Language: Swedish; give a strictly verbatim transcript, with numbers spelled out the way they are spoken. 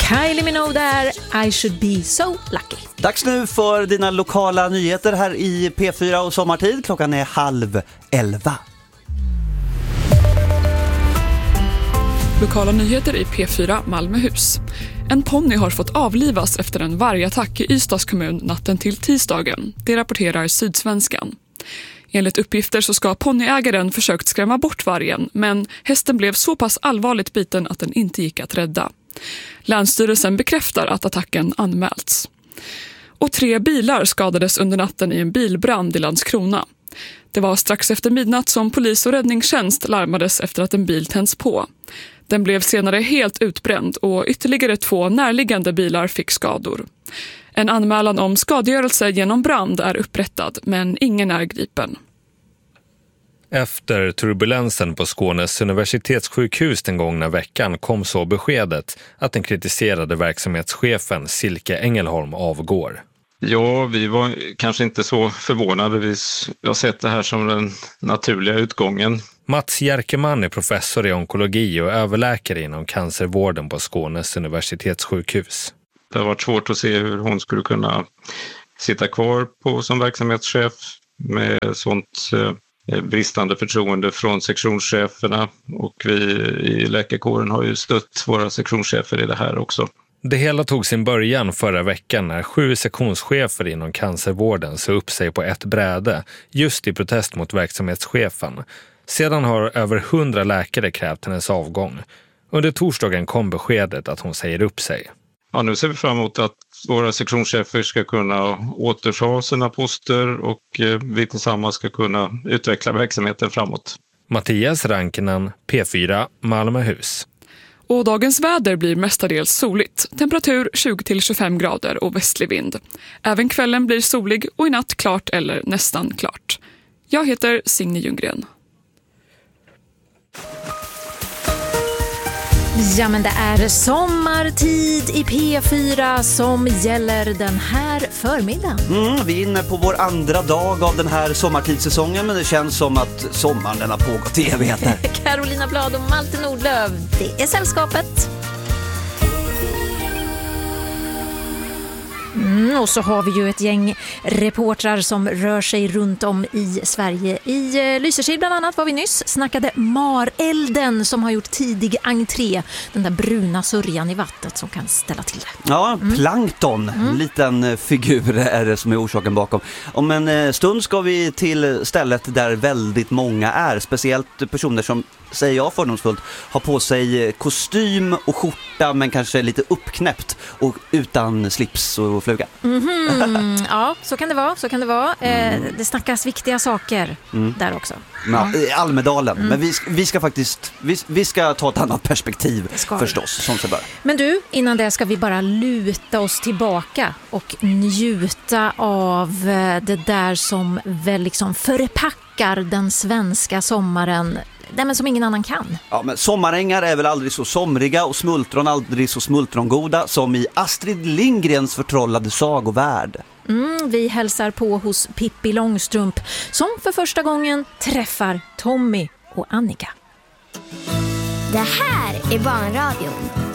Kylie Minogue där, I should be so lucky. Dags nu för dina lokala nyheter här i P fyra och sommartid. Klockan är halv elva. Lokala nyheter i P fyra Malmöhus. En ponny har fått avlivas efter en vargattack i Ystads kommun natten till tisdagen. Det rapporterar Sydsvenskan. Enligt uppgifter så ska ponnyägaren försökt skrämma bort vargen, men hästen blev så pass allvarligt biten att den inte gick att rädda. Länsstyrelsen bekräftar att attacken anmälts. Och tre bilar skadades under natten i en bilbrand i Landskrona. Det var strax efter midnatt som polis- och räddningstjänst larmades efter att en bil tänds på. Den blev senare helt utbränd och ytterligare två närliggande bilar fick skador. En anmälan om skadegörelse genom brand är upprättad, men ingen är gripen. Efter turbulensen på Skånes universitetssjukhus den gångna veckan kom så beskedet att den kritiserade verksamhetschefen Silke Engelholm avgår. Ja, vi var kanske inte så förvånade. Vi har sett det här som den naturliga utgången. Mats Jerkeman är professor i onkologi och överläkare inom cancervården på Skånes universitetssjukhus. Det har varit svårt att se hur hon skulle kunna sitta kvar på som verksamhetschef med sånt eh, bristande förtroende från sektionscheferna, och vi i läkarkåren har ju stött våra sektionschefer i det här också. Det hela tog sin början förra veckan när sju sektionschefer inom cancervården sa upp sig på ett bräde just i protest mot verksamhetschefen. Sedan har över hundra läkare krävt hennes avgång. Under torsdagen kom beskedet att hon säger upp sig. Ja, nu ser vi fram emot att våra sektionschefer ska kunna återta sina poster och vi tillsammans ska kunna utveckla verksamheten framåt. Mattias Rankinen, P fyra, Malmöhus. Och dagens väder blir mestadels soligt. Temperatur tjugo till tjugofem grader och västlig vind. Även kvällen blir solig och i natt klart eller nästan klart. Jag heter Signe Ljunggren. Ja, men det är sommartid i P fyra som gäller den här förmiddagen. Mm, vi är inne på vår andra dag av den här sommartidssäsongen, men det känns som att sommaren den har pågått i evigheter. Carolina Blad och Malte Nordlöf, det är sällskapet. Mm, och så har vi ju ett gäng reportrar som rör sig runt om i Sverige. I eh, Lysekil bland annat var vi nyss, snackade marelden som har gjort tidig entré. Den där bruna sörjan i vattnet som kan ställa till det. Ja, plankton, mm. en liten figur är det som är orsaken bakom. Om en stund ska vi till stället där väldigt många är, speciellt personer som, säger jag fördomsfullt, har på sig kostym och skjorta men kanske lite uppknäppt och utan slips och fluga. Mm-hmm. Ja, så kan det vara, så kan det vara. Mm. Eh, det snackas viktiga saker mm. där också. Ja, i Almedalen. Mm. Men vi, vi ska faktiskt vi, vi ska ta ett annat perspektiv förstås, som så bör. Men du, innan det ska vi bara luta oss tillbaka och njuta av det där som väl liksom förpackar den svenska sommaren. Nej, men som ingen annan kan. Ja, men sommarängar är väl aldrig så somriga och smultron aldrig så smultrongoda som i Astrid Lindgrens förtrollade sagovärld. Mm, vi hälsar på hos Pippi Långstrump som för första gången träffar Tommy och Annika. Det här är Barnradion.